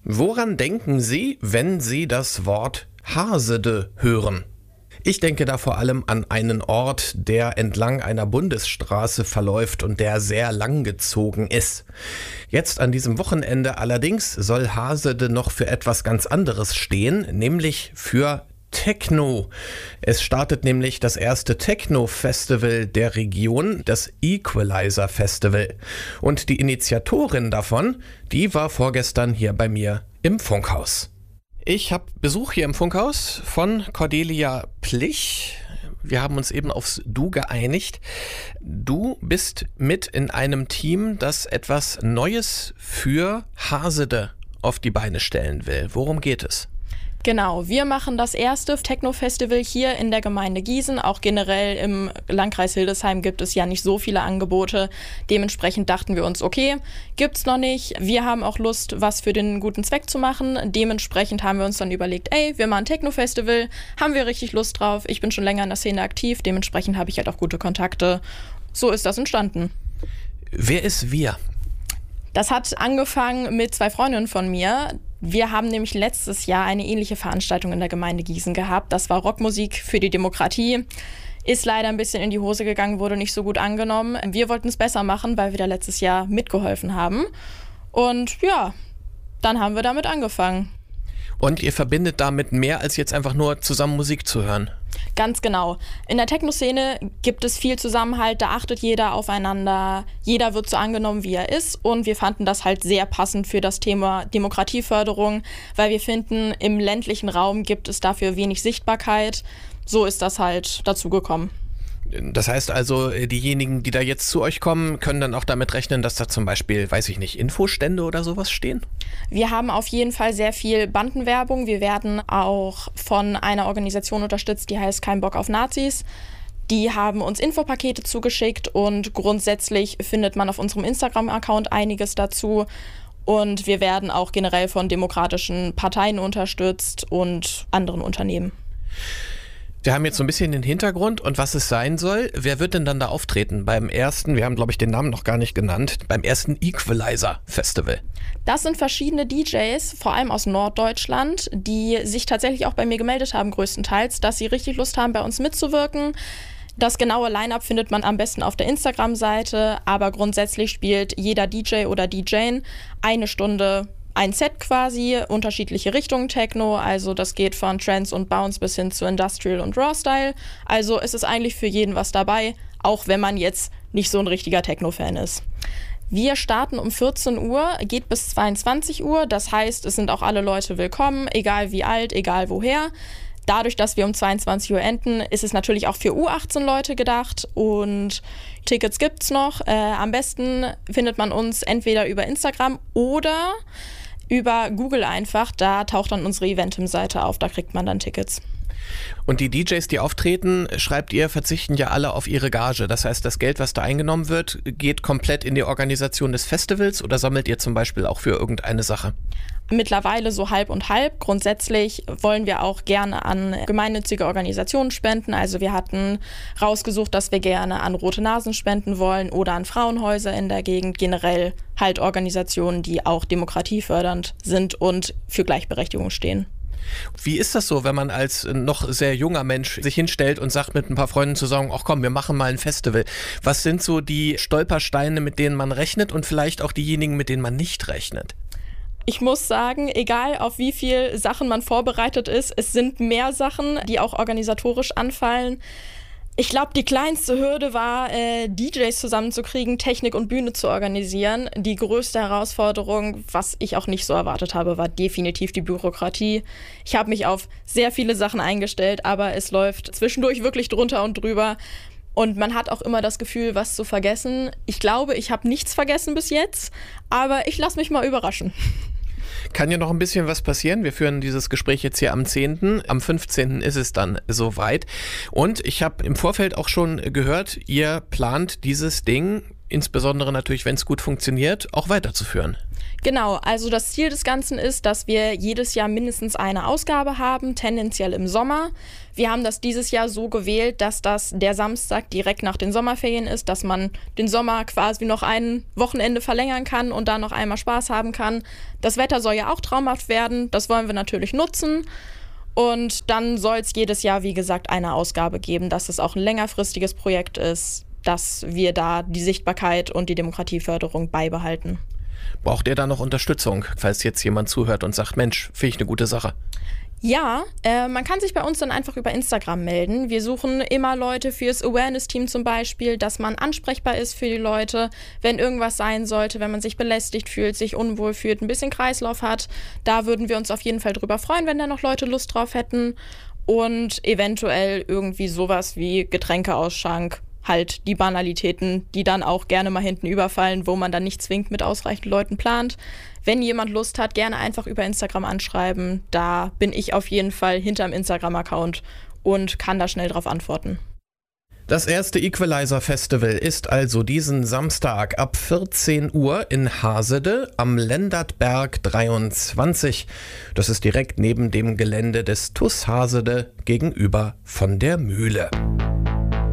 Woran denken Sie, wenn Sie das Wort Hasede hören? Ich denke da vor allem an einen Ort, der entlang einer Bundesstraße verläuft und der sehr langgezogen ist. Jetzt an diesem Wochenende allerdings soll Hasede noch für etwas ganz anderes stehen, nämlich für Techno. Es startet nämlich das erste Techno-Festival der Region, das Equalizer Festival. Und die Initiatorin davon, die war vorgestern hier bei mir im Funkhaus. Ich habe Besuch hier im Funkhaus von Cordelia Plich. Wir haben uns eben aufs Du geeinigt. Du bist mit in einem Team, das etwas Neues für Hasede auf die Beine stellen will. Worum geht es? Genau, wir machen das erste Techno-Festival hier in der Gemeinde Gießen. Auch generell im Landkreis Hildesheim gibt es ja nicht so viele Angebote. Dementsprechend dachten wir uns, okay, gibt's noch nicht. Wir haben auch Lust, was für den guten Zweck zu machen. Dementsprechend haben wir uns dann überlegt, wir machen ein Techno-Festival, haben wir richtig Lust drauf. Ich bin schon länger in der Szene aktiv, dementsprechend habe ich halt auch gute Kontakte. So ist das entstanden. Wer ist wir? Das hat angefangen mit 2 Freundinnen von mir. Wir haben nämlich letztes Jahr eine ähnliche Veranstaltung in der Gemeinde Gießen gehabt. Das war Rockmusik für die Demokratie. Ist leider ein bisschen in die Hose gegangen, wurde nicht so gut angenommen. Wir wollten es besser machen, weil wir da letztes Jahr mitgeholfen haben. Und ja, dann haben wir damit angefangen. Und ihr verbindet damit mehr als jetzt einfach nur zusammen Musik zu hören? Ganz genau. In der Techno-Szene gibt es viel Zusammenhalt, da achtet jeder aufeinander, jeder wird so angenommen, wie er ist, und wir fanden das halt sehr passend für das Thema Demokratieförderung, weil wir finden, im ländlichen Raum gibt es dafür wenig Sichtbarkeit. So ist das halt dazu gekommen. Das heißt also, diejenigen, die da jetzt zu euch kommen, können dann auch damit rechnen, dass da zum Beispiel, weiß ich nicht, Infostände oder sowas stehen? Wir haben auf jeden Fall sehr viel Bandenwerbung. Wir werden auch von einer Organisation unterstützt, die heißt Kein Bock auf Nazis. Die haben uns Infopakete zugeschickt und grundsätzlich findet man auf unserem Instagram-Account einiges dazu. Und wir werden auch generell von demokratischen Parteien unterstützt und anderen Unternehmen. Wir haben jetzt so ein bisschen den Hintergrund und was es sein soll. Wer wird denn dann da auftreten beim ersten, wir haben glaube ich den Namen noch gar nicht genannt, beim ersten Equalizer Festival? Das sind verschiedene DJs, vor allem aus Norddeutschland, die sich tatsächlich auch bei mir gemeldet haben größtenteils, dass sie richtig Lust haben, bei uns mitzuwirken. Das genaue Line-Up findet man am besten auf der Instagram-Seite, aber grundsätzlich spielt jeder DJ oder DJin eine Stunde ein Set quasi, unterschiedliche Richtungen Techno, also das geht von Trance und Bounce bis hin zu Industrial und Raw-Style. Also es ist eigentlich für jeden was dabei, auch wenn man jetzt nicht so ein richtiger Techno-Fan ist. Wir starten um 14 Uhr, geht bis 22 Uhr, das heißt, es sind auch alle Leute willkommen, egal wie alt, egal woher. Dadurch, dass wir um 22 Uhr enden, ist es natürlich auch für U18 Leute gedacht und Tickets gibt's noch. Am besten findet man uns entweder über Instagram oder über Google einfach, da taucht dann unsere Eventim-Seite auf, da kriegt man dann Tickets. Und die DJs, die auftreten, schreibt ihr, verzichten ja alle auf ihre Gage. Das heißt, das Geld, was da eingenommen wird, geht komplett in die Organisation des Festivals oder sammelt ihr zum Beispiel auch für irgendeine Sache? Mittlerweile so halb und halb. Grundsätzlich wollen wir auch gerne an gemeinnützige Organisationen spenden. Also wir hatten rausgesucht, dass wir gerne an Rote Nasen spenden wollen oder an Frauenhäuser in der Gegend. Generell halt Organisationen, die auch demokratiefördernd sind und für Gleichberechtigung stehen. Wie ist das so, wenn man als noch sehr junger Mensch sich hinstellt und sagt mit ein paar Freunden zusammen, ach komm, wir machen mal ein Festival. Was sind so die Stolpersteine, mit denen man rechnet und vielleicht auch diejenigen, mit denen man nicht rechnet? Ich muss sagen, egal auf wie viel Sachen man vorbereitet ist, es sind mehr Sachen, die auch organisatorisch anfallen. Ich glaube, die kleinste Hürde war, DJs zusammenzukriegen, Technik und Bühne zu organisieren. Die größte Herausforderung, was ich auch nicht so erwartet habe, war definitiv die Bürokratie. Ich habe mich auf sehr viele Sachen eingestellt, aber es läuft zwischendurch wirklich drunter und drüber. Und man hat auch immer das Gefühl, was zu vergessen. Ich glaube, ich habe nichts vergessen bis jetzt, aber ich lasse mich mal überraschen. Kann ja noch ein bisschen was passieren. Wir führen dieses Gespräch jetzt hier am 10. Am 15. ist es dann soweit. Und ich habe im Vorfeld auch schon gehört, ihr plant dieses Ding, insbesondere natürlich, wenn es gut funktioniert, auch weiterzuführen. Genau, also das Ziel des Ganzen ist, dass wir jedes Jahr mindestens eine Ausgabe haben, tendenziell im Sommer. Wir haben das dieses Jahr so gewählt, dass das der Samstag direkt nach den Sommerferien ist, dass man den Sommer quasi noch ein Wochenende verlängern kann und da noch einmal Spaß haben kann. Das Wetter soll ja auch traumhaft werden, das wollen wir natürlich nutzen. Und dann soll es jedes Jahr, wie gesagt, eine Ausgabe geben, dass es auch ein längerfristiges Projekt ist, dass wir da die Sichtbarkeit und die Demokratieförderung beibehalten. Braucht ihr da noch Unterstützung, falls jetzt jemand zuhört und sagt, Mensch, finde ich eine gute Sache? Ja, man kann sich bei uns dann einfach über Instagram melden. Wir suchen immer Leute fürs Awareness-Team zum Beispiel, dass man ansprechbar ist für die Leute, wenn irgendwas sein sollte, wenn man sich belästigt fühlt, sich unwohl fühlt, ein bisschen Kreislauf hat. Da würden wir uns auf jeden Fall drüber freuen, wenn da noch Leute Lust drauf hätten. Und eventuell irgendwie sowas wie Getränkeausschank, halt die Banalitäten, die dann auch gerne mal hinten überfallen, wo man dann nicht zwingend mit ausreichend Leuten plant. Wenn jemand Lust hat, gerne einfach über Instagram anschreiben. Da bin ich auf jeden Fall hinterm Instagram-Account und kann da schnell drauf antworten. Das erste Equalizer Festival ist also diesen Samstag ab 14 Uhr in Hasede am Lendertberg 23. Das ist direkt neben dem Gelände des TUS Hasede gegenüber von der Mühle.